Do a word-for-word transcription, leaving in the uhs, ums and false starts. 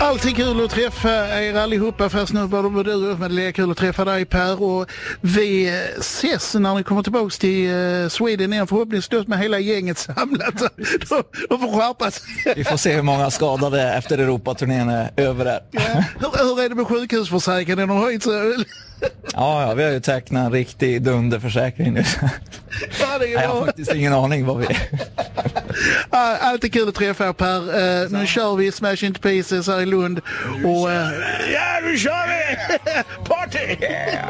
Alltid kul att träffa er allihopa, fast nu var det du, men det är kul att träffa dig Per, och vi ses när ni kommer tillbaka till Sweden igen, förhoppningsvis med hela gänget samlat. De får skärpas. Vi får se hur många skadade efter Europaturnén är över där. Ja. Hur, hur är det med sjukhusförsäkringen? De har inte... Ja, ja, vi har ju tecknat en riktig dunderförsäkring nu. Ja, det är jag har faktiskt ingen aning vad vi är. Ja, alltid kul att träffa er, Per. Uh, nu kör vi Smash Into Pieces här i Lund. Och, uh, ja, nu kör vi! Party! Yeah.